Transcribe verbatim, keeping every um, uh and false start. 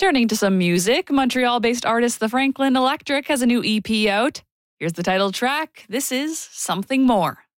Turning to some music, Montreal-based artist The Franklin Electric has a new E P out. Here's the title track. This is Something More.